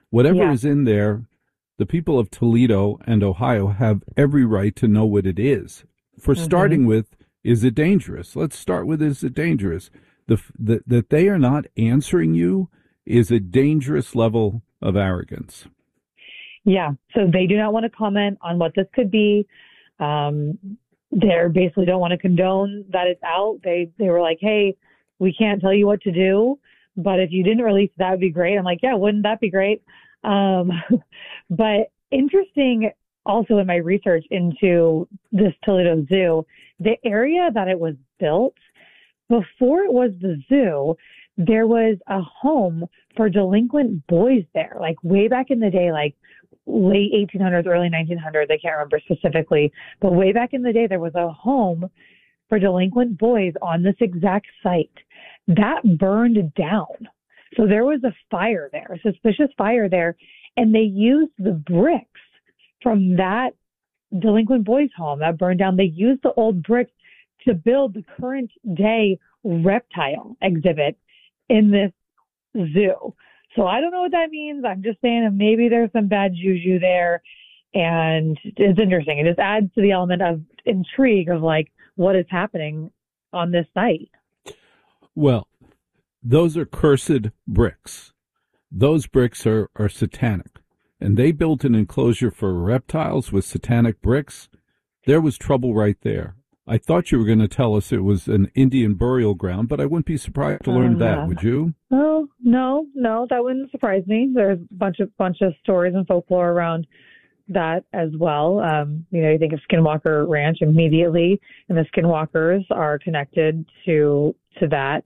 Whatever Yeah. is in there, the people of Toledo and Ohio have every right to know what it is. For Hmm. starting with, is it dangerous? Let's start with, is it dangerous? That they are not answering you is a dangerous level of arrogance. Yeah. So they do not want to comment on what this could be. Um, they basically don't want to condone that it's out. They were like, hey, we can't tell you what to do, but if you didn't release it, that would be great. I'm like, yeah, wouldn't that be great? Um, but interesting also in my research into this Toledo Zoo, the area that it was built before it was the zoo, there was a home for delinquent boys there, like way back in the day, like late 1800s, early 1900s. I can't remember specifically, but way back in the day, there was a home for delinquent boys on this exact site that burned down. So there was a fire there, a suspicious fire there, and they used the bricks from that delinquent boys home that burned down. They used the old bricks to build the current day reptile exhibit in this zoo. So I don't know what that means. I'm just saying that maybe there's some bad juju there. And it's interesting. It just adds to the element of intrigue of like what is happening on this site. Well, those are cursed bricks. Those bricks are satanic. And they built an enclosure for reptiles with satanic bricks. There was trouble right there. I thought you were going to tell us it was an Indian burial ground, but I wouldn't be surprised to learn that, Yeah. would you? Oh, no, that wouldn't surprise me. There's a bunch of stories and folklore around that as well. You think of Skinwalker Ranch immediately, and the Skinwalkers are connected to that.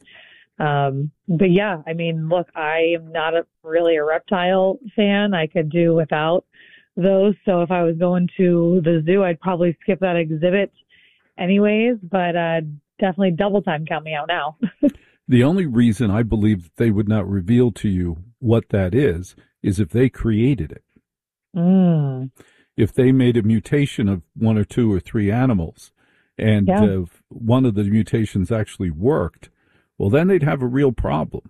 But yeah, I mean, look, I am not really a reptile fan. I could do without those. So if I was going to the zoo, I'd probably skip that exhibit anyways, but definitely double time count me out now. The only reason I believe that they would not reveal to you what that is if they created it. Mm, If they made a mutation of one or two or three animals, and yeah. one of the mutations actually worked, well, then they'd have a real problem.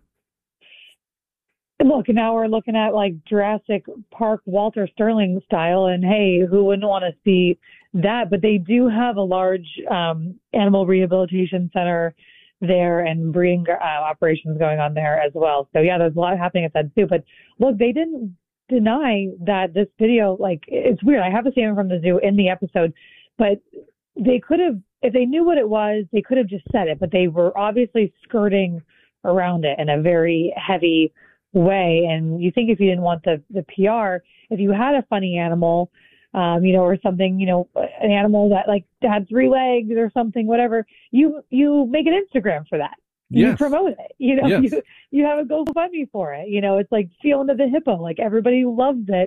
Look, now we're looking at like Jurassic Park, Walter Sterling style, and hey, who wouldn't want to see that? But they do have a large animal rehabilitation center there and breeding operations going on there as well. So yeah, there's a lot happening at that zoo. But look, they didn't deny that this video, like, it's weird. I have a statement from the zoo in the episode, but they could have, if they knew what it was, they could have just said it. But they were obviously skirting around it in a very heavy way. And you think if you didn't want the PR, if you had a funny animal, or something, an animal that like had three legs or something, whatever, you make an Instagram for that. You Yes, promote it, yes. you have a GoFundMe for it. It's like Fiona the Hippo. Like everybody loves it.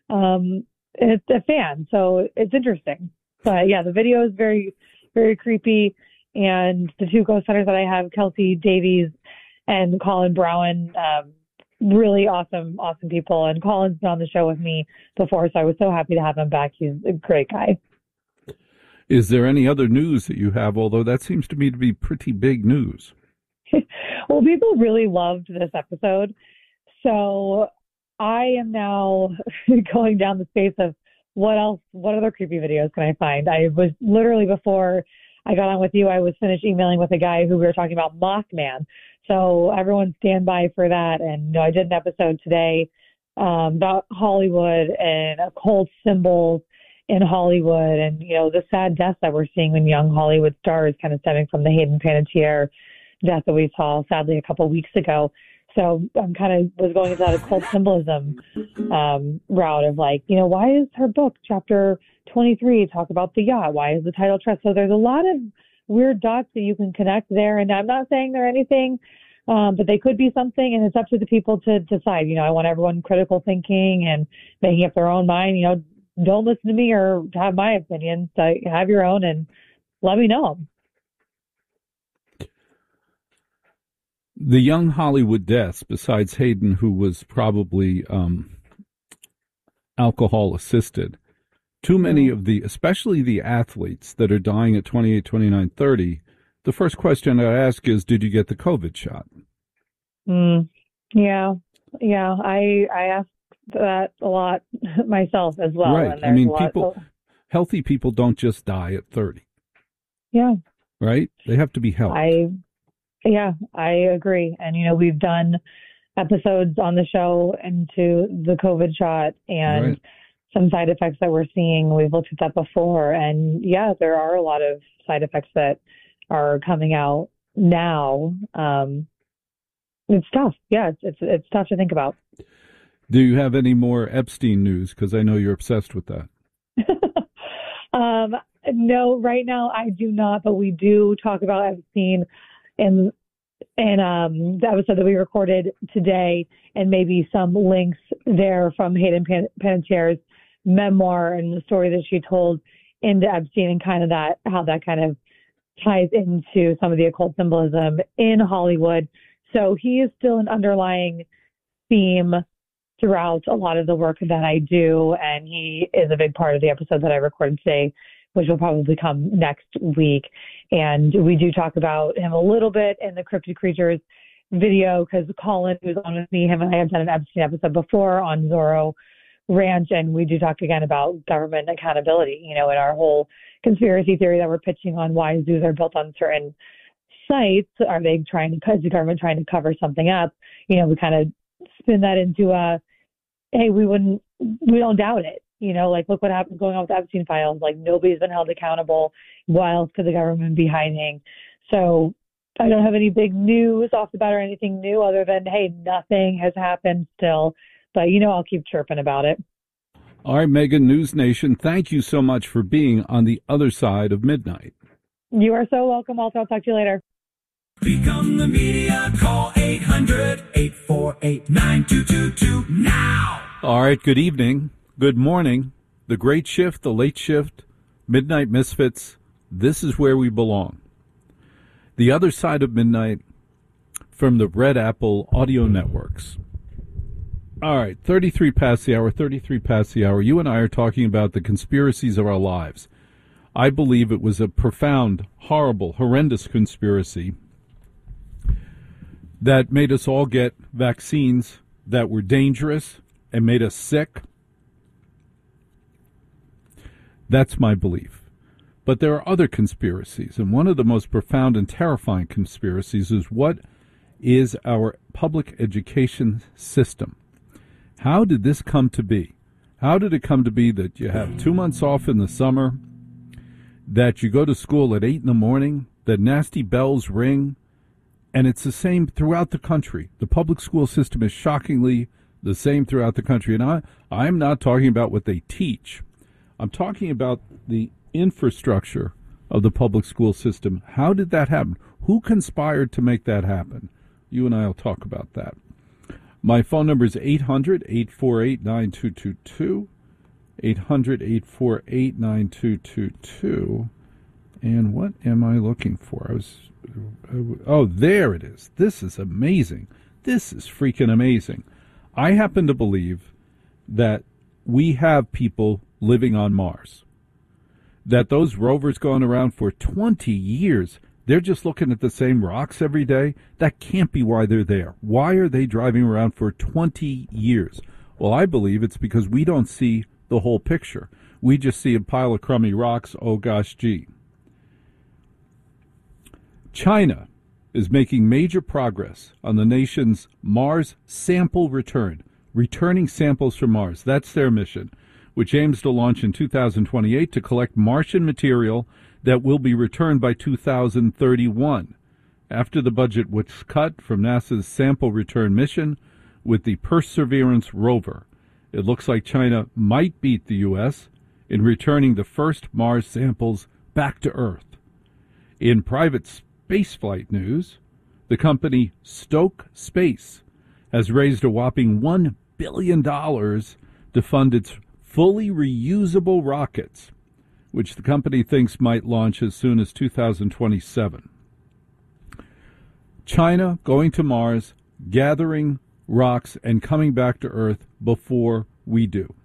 It's a fan. So it's interesting. But yeah, the video is very, very creepy. And the two ghost hunters that I have, Kelsey Davies and Colin Brown, really awesome people. And Colin's been on the show with me before, so I was so happy to have him back. He's a great guy. Is there any other news that you have? Although that seems to me to be pretty big news. Well, people really loved this episode. So I am now going down the space of what other creepy videos can I find? I was literally, before I got on with you, I was finished emailing with a guy who we were talking about Mothman. So everyone stand by for that. And I did an episode today about Hollywood and occult symbols in Hollywood, and the sad deaths that we're seeing in young Hollywood stars, kind of stemming from the Hayden Panettiere death that we saw sadly a couple of weeks ago. So I'm kind of was going into that occult symbolism route of like, why is her book chapter 23 talk about the yacht? Why is the title trust? So there's a lot of weird dots that you can connect there. And I'm not saying they're anything, but they could be something. And it's up to the people to decide. I want everyone critical thinking and making up their own mind. Don't listen to me or have my opinions. So have your own and let me know. The young Hollywood deaths, besides Hayden, who was probably alcohol assisted, too many of especially the athletes that are dying at 28, 29, 30, the first question I ask is, did you get the COVID shot? Yeah. I asked that a lot myself as well. Right. And I there's mean, a lot. healthy people don't just die at 30. Yeah. Right? They have to be helped. I agree. And, we've done episodes on the show into the COVID shot and Right. some side effects that we're seeing. We've looked at that before. And yeah, there are a lot of side effects that are coming out now. It's tough. Yeah, it's tough to think about. Do you have any more Epstein news? Because I know you're obsessed with that. No, right now I do not, but we do talk about Epstein in the episode that we recorded today, and maybe some links there from Hayden Panettiere's memoir and the story that she told into Epstein, and kind of how that kind of ties into some of the occult symbolism in Hollywood. So he is still an underlying theme throughout a lot of the work that I do, and he is a big part of the episode that I recorded today, which will probably come next week. And we do talk about him a little bit in the Cryptid Creatures video, because Colin, who's on with me, him and I have done an Epstein episode before on Zorro Ranch, and we do talk again about government accountability, and our whole conspiracy theory that we're pitching on why zoos are built on certain sites. Are they is the government trying to cover something up? We kind of spin that into hey, we don't doubt it. Like, look what happens going on with Epstein files. Like, nobody's been held accountable. Why else could the government be hiding? So I don't have any big news off the bat or anything new other than, hey, nothing has happened still. But, I'll keep chirping about it. All right, Megan, News Nation, thank you so much for being on the other side of midnight. You are so welcome, Walter. I'll talk to you later. Become the media. Call 800-848-9222 now. All right, good evening. Good morning. The great shift, the late shift, Midnight Misfits. This is where we belong. The other side of midnight from the Red Apple Audio Networks. All right, 33 past the hour. You and I are talking about the conspiracies of our lives. I believe it was a profound, horrible, horrendous conspiracy that made us all get vaccines that were dangerous and made us sick. That's my belief. But there are other conspiracies, and one of the most profound and terrifying conspiracies is what is our public education system. How did this come to be? How did it come to be that you have 2 months off in the summer, that you go to school at 8 in the morning, that nasty bells ring, and it's the same throughout the country? The public school system is shockingly the same throughout the country. And I'm not talking about what they teach. I'm talking about the infrastructure of the public school system. How did that happen? Who conspired to make that happen? You and I will talk about that. My phone number is 800-848-9222, 800-848-9222. And what am I looking for? Oh, there it is. This is amazing. This is freaking amazing. I happen to believe that we have people living on Mars, that those rovers going around for 20 years, they're just looking at the same rocks every day. That can't be why they're there. Why are they driving around for 20 years? Well, I believe it's because we don't see the whole picture. We just see a pile of crummy rocks. Oh, gosh, gee. China is making major progress on the nation's Mars sample returning samples from Mars. That's their mission, which aims to launch in 2028 to collect Martian material that will be returned by 2031, after the budget was cut from NASA's sample return mission with the Perseverance rover. It looks like China might beat the U.S. in returning the first Mars samples back to Earth. In private spaceflight news, the company Stoke Space has raised a whopping $1 billion to fund its fully reusable rockets, which the company thinks might launch as soon as 2027. China going to Mars, gathering rocks, and coming back to Earth before we do.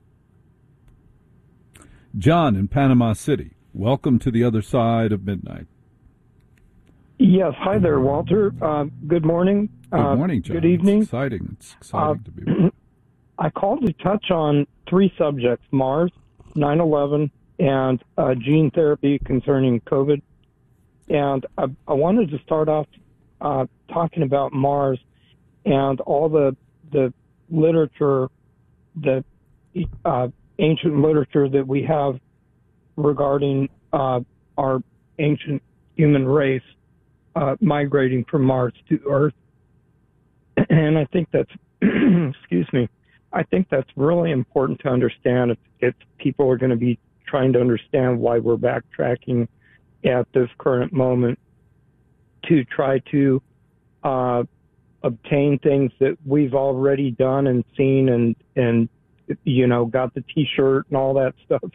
John in Panama City, welcome to the other side of midnight. Yes, hi there, Walter. Good morning. Good morning, John. Good evening. It's exciting to be with you. I called to touch on three subjects: Mars, 9/11, and gene therapy concerning COVID. And I wanted to start off talking about Mars and all the literature, the ancient literature that we have regarding our ancient human race migrating from Mars to Earth. And I think that's, excuse me, I think that's really important to understand if people are going to be trying to understand why we're backtracking at this current moment to try to obtain things that we've already done and seen and you know, got the T-shirt and all that stuff.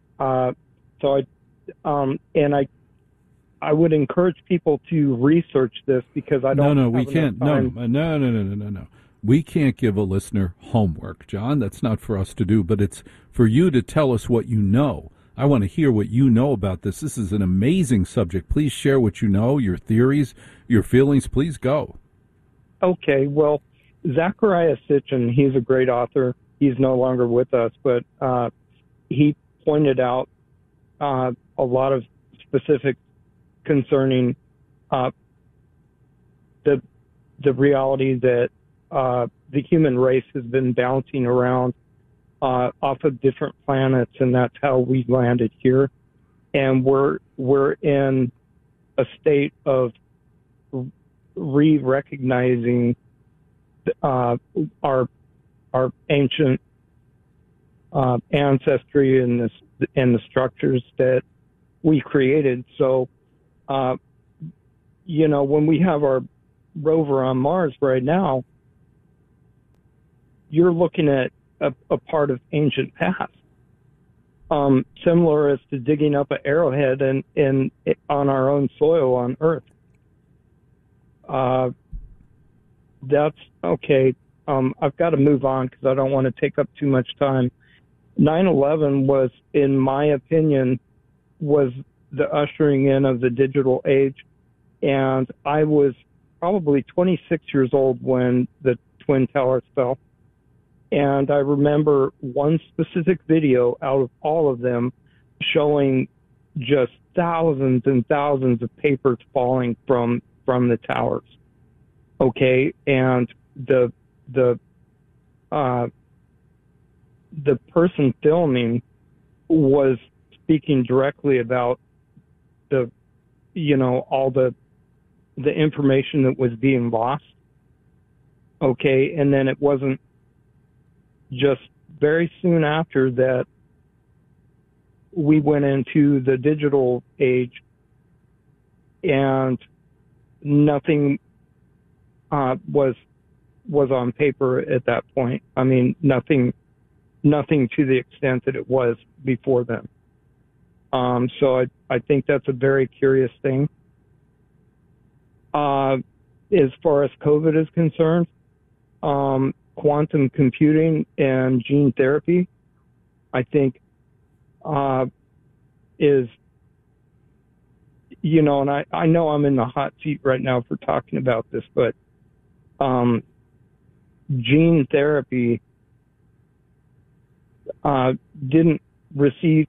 I would encourage people to research this because I don't. No, we can't. No. We can't give a listener homework, John. That's not for us to do, but it's for you to tell us what you know. I want to hear what you know about this. This is an amazing subject. Please share what you know, your theories, your feelings. Please go. Okay. Well, Zecharia Sitchin, he's a great author. He's no longer with us, but he pointed out a lot of specifics concerning the reality that the human race has been bouncing around off of different planets, and that's how we landed here. And we're in a state of re-recognizing our ancient ancestry and the structures that we created. So, you know, when we have our rover on Mars right now, you're looking at a part of ancient past, similar as to digging up an arrowhead on our own soil on Earth. That's okay. I've got to move on because I don't want to take up too much time. 9/11 was, in my opinion, was the ushering in of the digital age. And I was probably 26 years old when the Twin Towers fell. And I remember one specific video out of all of them showing just thousands and thousands of papers falling from the towers. Okay, and the person filming was speaking directly about all the information that was being lost. Okay, and then it wasn't just very soon after that we went into the digital age, and nothing was on paper at that point. I mean, nothing to the extent that it was before then. So I think that's a very curious thing. As far as COVID is concerned, quantum computing and gene therapy, I think, is, you know, and I know I'm in the hot seat right now for talking about this, but gene therapy didn't receive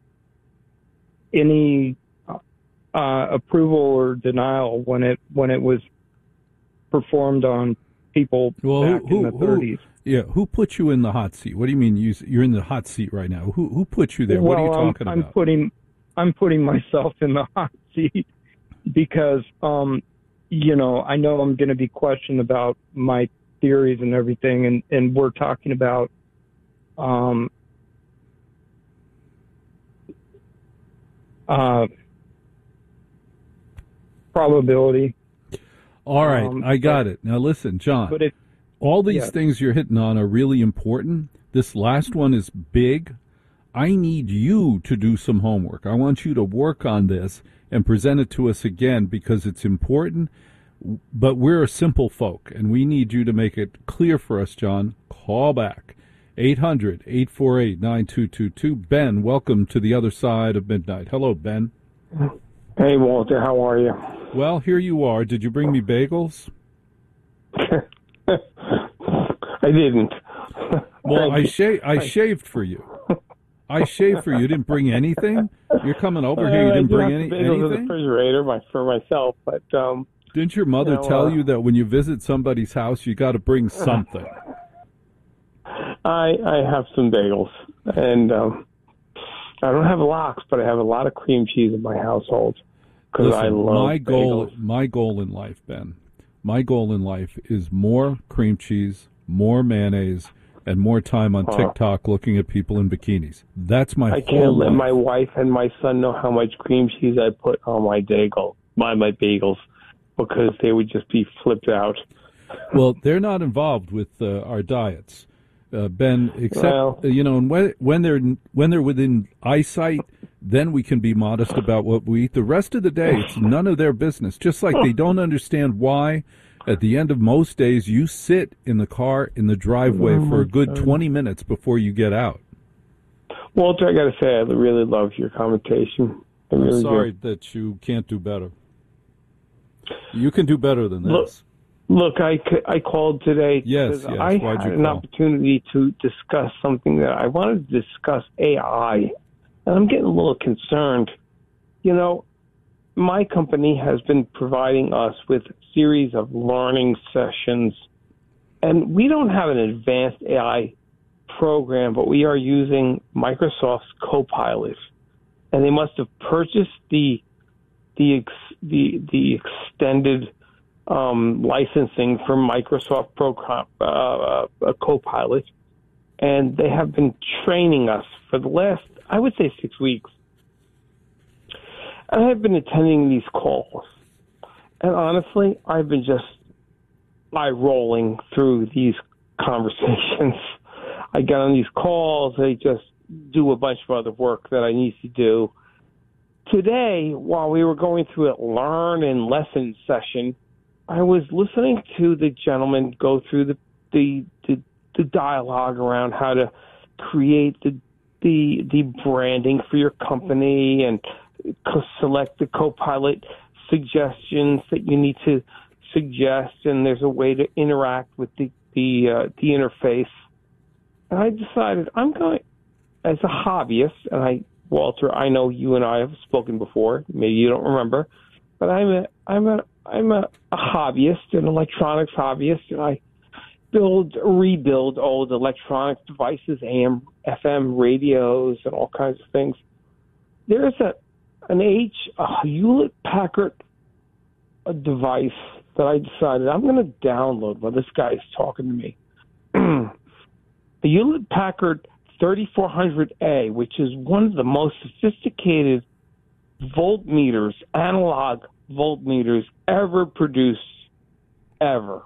any approval or denial when it was performed on people back in the 30s. Who put you in the hot seat? What do you mean you're in the hot seat right now? Who put you there? What are you talking about? I'm putting myself in the hot seat because you know, I know I'm going to be questioned about my theories and everything, and we're talking about probability. All right, I got it. Now listen, John, all these things you're hitting on are really important. This last one is big. I need you to do some homework. I want you to work on this and present it to us again because it's important. But we're a simple folk, and we need you to make it clear for us, John. Call back. 800-848-9222. Ben, welcome to the other side of midnight. Hello, Ben. Hey, Walter. How are you? Well, here you are. Did you bring me bagels? I didn't. Well, I shaved for you. I shaved for you. You didn't bring anything? You're coming over here. You didn't bring anything? In the refrigerator for myself, but didn't your mother tell you that when you visit somebody's house, you got to bring something? I have some bagels, and I don't have lox, but I have a lot of cream cheese in my household because I love bagels. My goal in life, Ben, my goal in life is more cream cheese, more mayonnaise, and more time on TikTok looking at people in bikinis. That's my. I can't let my wife and my son know how much cream cheese I put on my bagels, because they would just be flipped out. Well, they're not involved with our diets, Ben. Except and when they're within eyesight, then we can be modest about what we eat. The rest of the day, it's none of their business. Just like they don't understand why, at the end of most days, you sit in the car in the driveway for a good 20 minutes before you get out. Walter, I got to say, I really love your commentation. I'm sorry that you can't do better. You can do better than this. Look, I called today because I had an opportunity to discuss something that I wanted to discuss, AI, and I'm getting a little concerned. My company has been providing us with a series of learning sessions, and we don't have an advanced AI program, but we are using Microsoft's Copilot, and they must have purchased the extended licensing from Microsoft Copilot, and they have been training us for the last, I would say, 6 weeks. And I've been attending these calls, and honestly, I've been just eye-rolling through these conversations. I get on these calls, I just do a bunch of other work that I need to do. Today, while we were going through a learn and lesson session, I was listening to the gentleman go through the dialogue around how to create the branding for your company and select the Copilot suggestions that you need to suggest, and there's a way to interact with the interface. And I decided I'm going, as a hobbyist, and Walter, I know you and I have spoken before. Maybe you don't remember, but I'm a hobbyist, an electronics hobbyist, and I rebuild old electronic devices, AM, FM radios, and all kinds of things. There's a Hewlett-Packard device that I decided I'm going to download while this guy is talking to me. The Hewlett-Packard 3400A, which is one of the most sophisticated voltmeters, analog voltmeters ever produced, ever.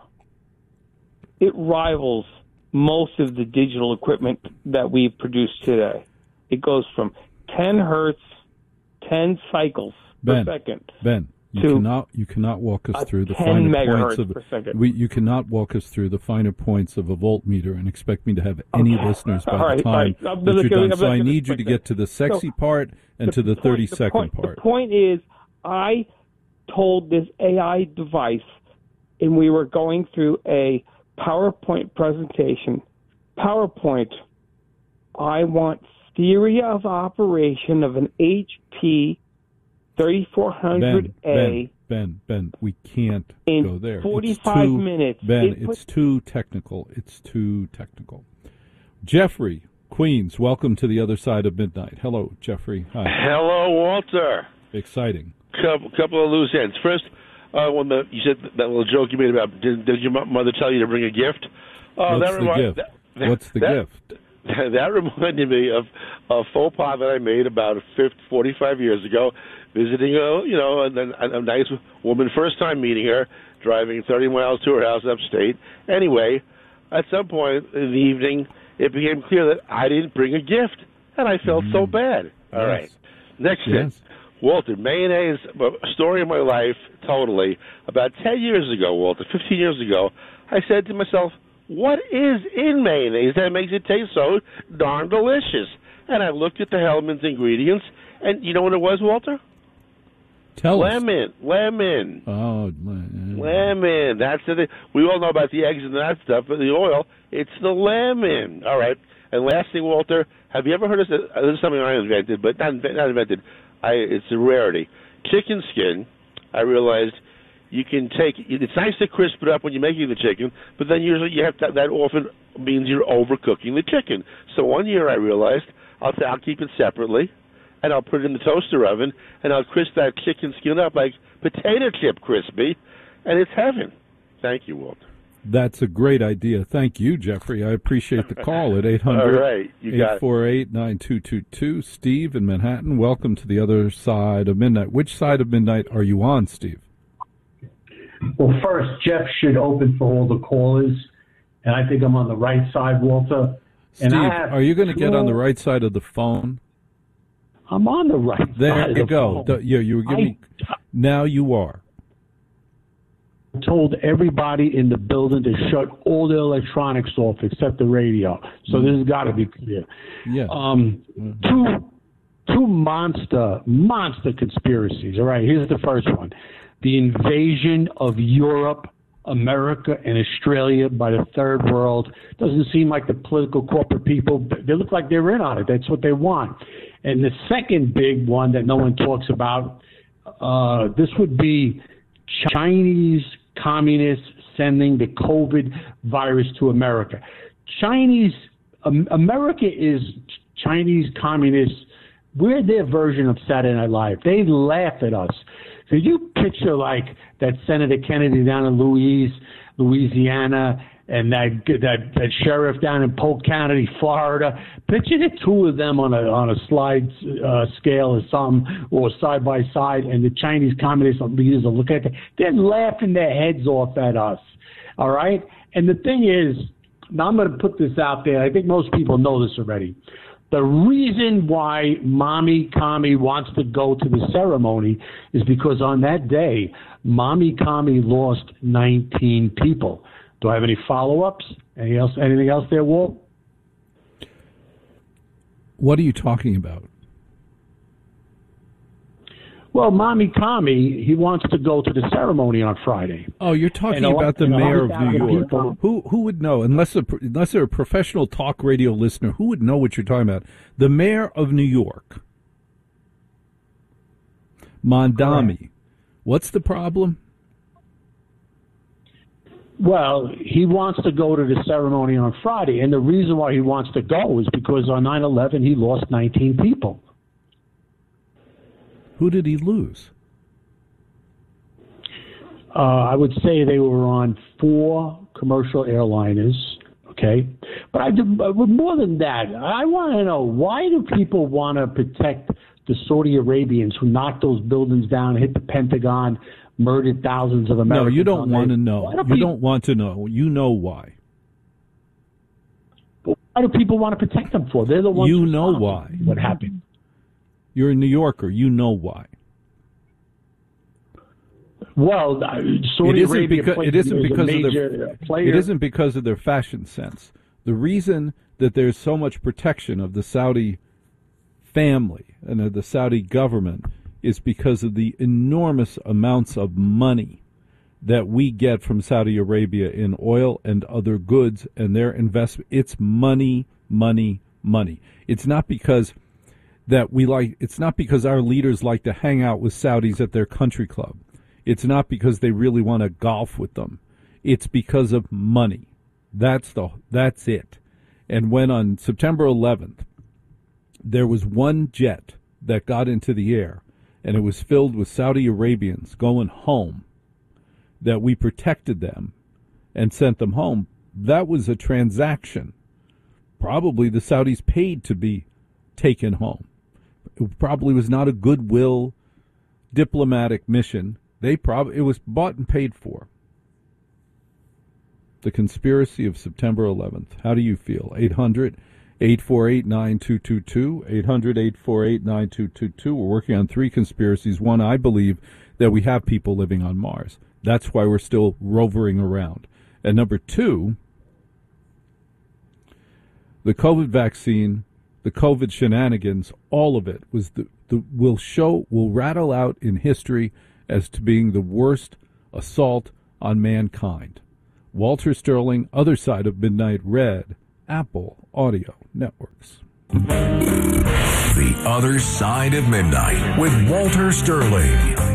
It rivals most of the digital equipment that we've produced today. It goes from 10 hertz, 10 cycles per second. Ben, you cannot walk us through the finer points of you cannot walk us through the finer points of a voltmeter and expect me to have any listeners by the time that you're done. So I need you to get to the sexy part and to the 30-second part. The point is, I told this AI device, and we were going through a PowerPoint presentation. PowerPoint, I want theory of operation of an HP 3400A. Ben, we can't go there. 45 minutes. Ben, it's too technical. It's too technical. Jeffrey, Queens, welcome to the other side of midnight. Hello, Jeffrey. Hi. Hello, Walter. Exciting. Couple of loose ends. First, when you said that little joke you made about did your mother tell you to bring a gift? What's the gift? What's the gift? That reminded me of a faux pas that I made about 45 years ago, visiting a nice woman, first time meeting her, driving 30 miles to her house upstate. Anyway, at some point in the evening, it became clear that I didn't bring a gift, and I felt so bad. All right. Next thing. Walter, mayonnaise, a story of my life, totally. About 10 years ago, Walter, 15 years ago, I said to myself, what is in mayonnaise that makes it taste so darn delicious? And I looked at the Hellmann's ingredients, and you know what it was, Walter? Tell us. Lemon. Oh, Lemon. That's the thing. We all know about the eggs and that stuff, but the oil, it's the lemon. All right. And last thing, Walter, have you ever heard of this? This is something I invented, but not invented. It's a rarity. Chicken skin, I realized you can take, it's nice to crisp it up when you're making the chicken, but then usually you have to, that often means you're overcooking the chicken. So one year I realized I'll keep it separately, and I'll put it in the toaster oven, and I'll crisp that chicken skin up like potato chip crispy, and it's heaven. Thank you, Walter. That's a great idea. Thank you, Jeffrey. I appreciate the call at 800-848-9222. Steve in Manhattan, welcome to the other side of midnight. Which side of midnight are you on, Steve? Well, first, Jeff should open for all the callers, and I think I'm on the right side, Walter. Steve, are you going to get on the right side of the phone? I'm on the right side. There you go. You were giving. Now you are. I told everybody in the building to shut all the electronics off except the radio. So this has got to be clear. Yeah. Two monster conspiracies. All right, here's the first one. The invasion of Europe, America, and Australia by the third world. Doesn't seem like the political corporate people, they look like they're in on it. That's what they want. And the second big one that no one talks about, this would be Chinese communists sending the COVID virus to America. America is Chinese communists. We're their version of Saturday Night Live. They laugh at us. So you picture like that Senator Kennedy down in Louisiana, and that sheriff down in Polk County, Florida. Picture the two of them on a slide scale or something, or side by side, and the Chinese communist leaders are looking at them. They're laughing their heads off at us. All right? And the thing is, now I'm going to put this out there. I think most people know this already. The reason why Mommy Kami wants to go to the ceremony is because on that day, Mommy Kami lost 19 people. Do I have any follow-ups? Anything else there, Walt? What are you talking about? Well, Mommy Kami, he wants to go to the ceremony on Friday. Oh, you're talking about the mayor of New York. Who would know? Unless they're a professional talk radio listener, who would know what you're talking about? The mayor of New York, Mondami. Correct. What's the problem? Well, he wants to go to the ceremony on Friday, and the reason why he wants to go is because on 9/11 he lost 19 people. Who did he lose? I would say they were on 4 commercial airliners, okay? But more than that, I want to know, why do people want to protect the Saudi Arabians who knocked those buildings down, hit the Pentagon, murdered thousands of Americans? No, you don't want to know. You don't want to know. You know why. Why do people want to protect them for? They're the ones you know why. What happened? You're a New Yorker. You know why. Well, Saudi Arabia it isn't because of their fashion sense. The reason that there's so much protection of the Saudi family and of the Saudi government is because of the enormous amounts of money that we get from Saudi Arabia in oil and other goods and their investment. It's money, money, money. It's not because our leaders like to hang out with Saudis at their country club. It's not because they really want to golf with them. It's because of money. That's it. And when on September 11th, there was one jet that got into the air, and it was filled with Saudi Arabians going home, that we protected them and sent them home, that was a transaction. Probably the Saudis paid to be taken home. It probably was not a goodwill diplomatic mission. It was bought and paid for. The conspiracy of September 11th. How do you feel? 800-848-9222. 800-848-9222. We're working on 3 conspiracies. One, I believe that we have people living on Mars. That's why we're still rovering around. And number 2, the COVID vaccine, the COVID shenanigans, all of it was will rattle out in history as to being the worst assault on mankind. Walter Sterling, Other Side of Midnight Red, Apple Audio Networks. The Other Side of Midnight with Walter Sterling.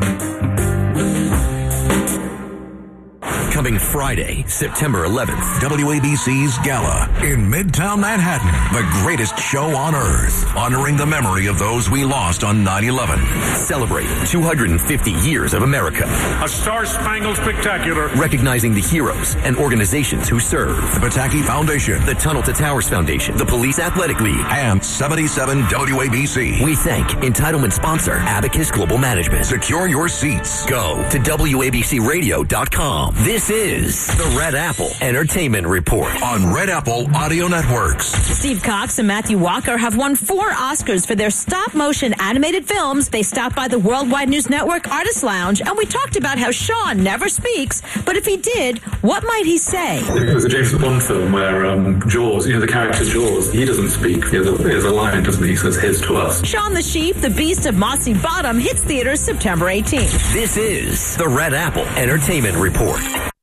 Coming Friday, September 11th, WABC's Gala in Midtown Manhattan. The greatest show on earth, honoring the memory of those we lost on 9/11. Celebrating 250 years of America. A Star-Spangled Spectacular. Recognizing the heroes and organizations who serve. The Pataki Foundation, the Tunnel to Towers Foundation, the Police Athletic League, and 77 WABC. We thank entitlement sponsor Abacus Global Management. Secure your seats. Go to WABCRadio.com. This is the Red Apple Entertainment Report on Red Apple Audio Networks. Steve Cox and Matthew Walker have won 4 Oscars for their stop-motion animated films. They stopped by the Worldwide News Network Artist Lounge, and we talked about how Sean never speaks, but if he did, what might he say? It was a James Bond film where Jaws, the character Jaws, he doesn't speak. He has a line, doesn't he? He says his to us. Shaun the Sheep, the Beast of Mossy Bottom, hits theaters September 18th. This is the Red Apple Entertainment Report.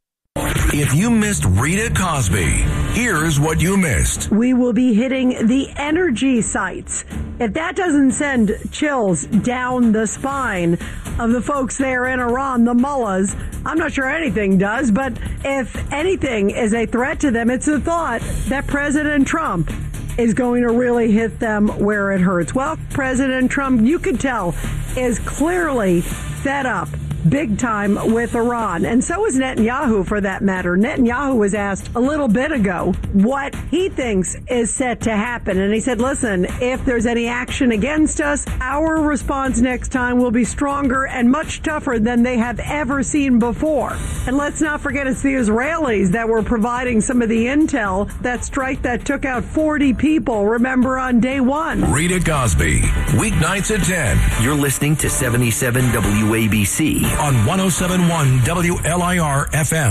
If you missed Rita Cosby, here's what you missed. We will be hitting the energy sites. If that doesn't send chills down the spine of the folks there in Iran, the mullahs, I'm not sure anything does, but if anything is a threat to them, it's the thought that President Trump is going to really hit them where it hurts. Well, President Trump, you could tell, is clearly fed up big time with Iran. And so is Netanyahu, for that matter. Netanyahu was asked a little bit ago what he thinks is set to happen. And he said, listen, if there's any action against us, our response next time will be stronger and much tougher than they have ever seen before. And let's not forget, it's the Israelis that were providing some of the intel, that strike that took out 40 people, remember, on day one. Rita Cosby, weeknights at 10. You're listening to 77 WABC. On 107.1 WLIR FM.